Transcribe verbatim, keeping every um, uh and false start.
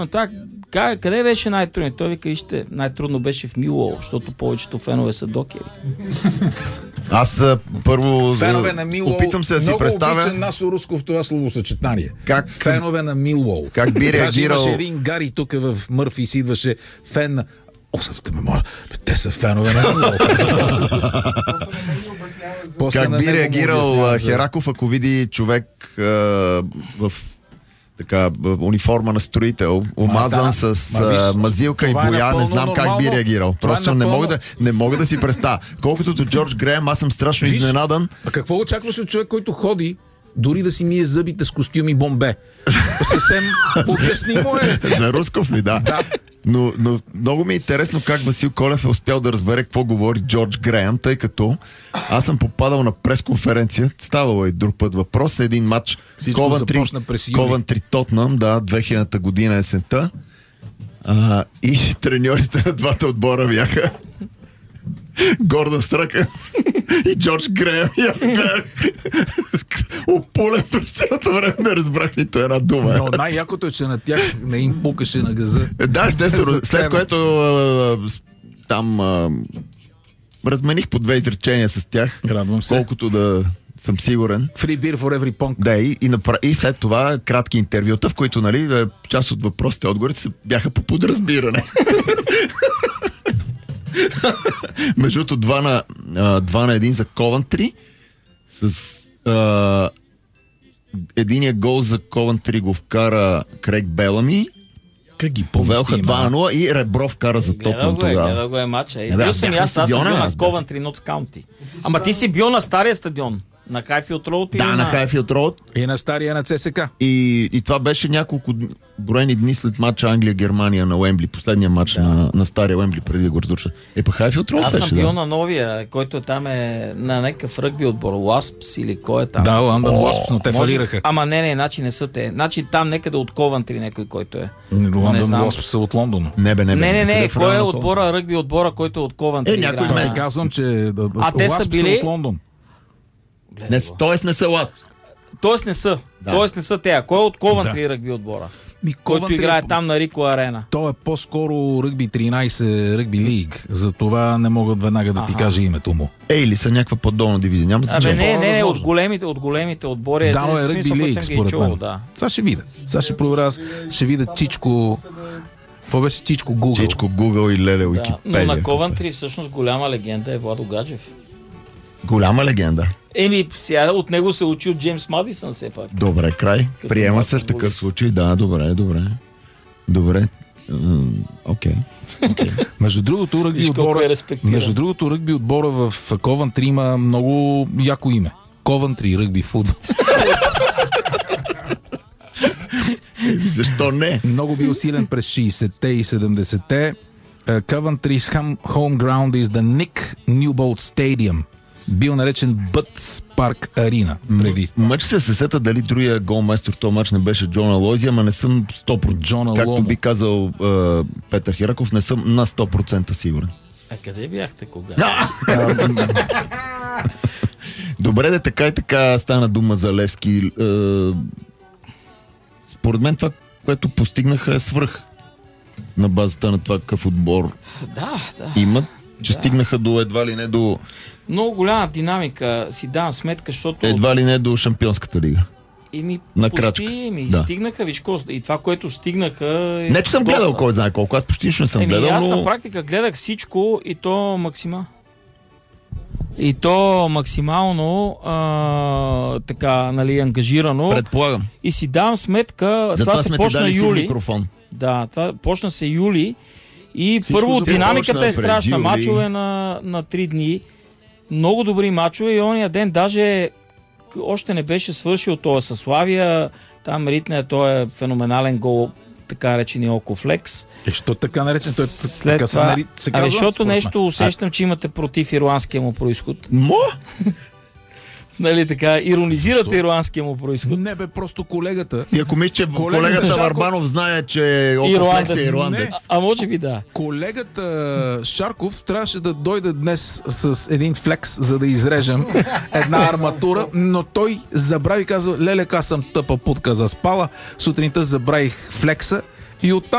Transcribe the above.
Това, къде беше най-трудно? Той вика, вижте, най-трудно беше в Милуол, защото повечето фенове са докери. Аз първо фенове на Милуол, опитам се да си представя. Много обичам Насо Руско в това словосъчетание. Как... Фенове на Милуол. Как би реагирал... Даже имаше един Гари тук в Мърфи си идваше фен на... О, ме моля, те са фенове на Милуол. Как би реагирал Хераков, ако види човек а, в така, униформа на строител, омазан а, да. с а, мазилка и боя, е не знам как би реагирал. Това Просто е напълно... не, мога да, не мога да си представя. Колкото до Джордж Греъм, аз съм страшно Виж, изненадан. А какво очакваш от човек, който ходи дори да си мие зъбите с костюми Бомбе? Съвсем обяснимо е. За Русков ли, да. Да. Но, но много ми е интересно как Васил Колев е успял да разбере какво говори Джордж Греъм, тъй като аз съм попадал на пресконференция, ставало и друг път въпрос, един матч Ковентри Тотнъм, да, две хилядната година есента, а, и треньорите на двата отбора бяха Гордън Страка и Джордж Греъм. И аз гледах опулен през цялото време, не разбрах нито една дума. Но най-якото е, че на тях не им пукаше на газа. Да, естествено. След което а, там а, размених по две изречения с тях. Радвам се. Колкото да съм сигурен. Free beer for every punk. Да, и, и, напра... и след това кратки интервюта, в които, нали, част от въпросите отговорите бяха по подразбиране. Между другото, два на, а, два на един за Ковентри. С а, единия гол за Ковентри го вкара Крейг Белами. Как ги повелха два на нула и Ребров кара за Тотнъм тогава. Гледа го е матча. И бил съм и аз, аз съм бил на Ковентри Нотс Каунти. Ама ти си бил на стария стадион. На Хайфилд Роуд? Да, на, на Хайфилд Роуд. И на стария на ЦСКА. И, и това беше няколко броени дни след матча Англия-Германия на Уембли. Последния матч да. на, на стария Уембли преди да го разрушат. Е, па Хайфилд Роуд Аз беше, съм бил да. на новия, който там е на някакъв ръгби отбор. Ласпс или кой е там? Да, Лондон Ласпс, но те може... фалираха. Ама не, не, значи не са те. Значи там некъде от Ковентри някой, който е. Лондон Ласпс са от Лондон. Не, бе, не, бе, не, не, не, не кой е отбора, ръгби отбора, който е от Ковентри? Е, някой ме казвам, че а те са били от Лондон. Не, тоест не са Ласпс. Тоест не са. Да. Тоест не са те. Кой е от Ковентри да. ръгби отбора? Ми, който Ковентри... играе там на Рико Арена. То е по-скоро ръгби тринайсет, ръгби лиг. Затова не могат веднага да ага. ти кажа името му. Е, или са някаква по-долна дивизия. Няма значение. Абе, не, не, не, от големите, от големите отбори. Да, но е ръгби лиг, според мен. Да. Сега ще видя. Сега ще проверя. Ще видя Чичко... Това беше Чичко Google. Чичко Google и Леле да. Уикипедия. Но на Ковентри всъщност голяма легенда е Владо Гаджев. Голяма легенда. Еми, сега от него се учи от Джеймс Мадисън все пак. Добре, край. Като приема се в такъв случай. Да, добре, добре. Добре. Окей. Okay. Okay. Между другото, ръгби отбора, е между другото, ръгби отбора в Ковентри има много яко име. Ковентри ръгби футбол. Защо не? Много бил силен през шейсетте и седемдесетте. Coventry's home ground is the Nick Newbold Stadium. Бил наречен Бътс Парк Арена преди. Мъч се се сета дали другия голмайстор този мач не беше Джон Алойзи, ама не съм сто процента. Джон Както Аломо. би казал uh, Петър Хераков, не съм на сто процента сигурен. А къде бяхте кога? Добре, да така и така стана дума за Левски. Uh, според мен това, което постигнаха е свръх на базата на това какъв отбор да, да. имат, че да. стигнаха до едва ли не до... Много голяма динамика, си давам сметка, защото... Едва ли не до Шампионската лига. И ми на почти крачка. ми Да. стигнаха, виж, и това, което стигнаха... Е не, че съм доста. гледал кой знае колко, аз почти нищо не съм Еми, гледал, аз но... на практика гледах всичко и то максимално. И то максимално а, така, нали, ангажирано. Предполагам. И си давам сметка, за това, това се сме почна ти дали юли. микрофон. Да, това почна се юли и всичко първо динамиката е страшна. юли. Мачове на, на три дни. Много добри мачове и ония ден даже още не беше свършил това със Славия. Там ритне, той е феноменален гол, така речения Окофлекс. Е, що така наречен? Той след така това, се, се казва? Защото нещо а... усещам, че имате против ирландския му происход. Мо? Нали така, иронизирате ирландския му происход. Не бе, просто колегата. И ако мисля, че колегата, колегата Шарков... Варбанов знае, че Окофлекс е ирландец. А, а може би да. Колегата Шарков трябваше да дойде днес с един флекс, за да изрежем една арматура, но той забрави, каза, лелека, съм тъпа путка за спала. Сутринта забравих флекса и оттам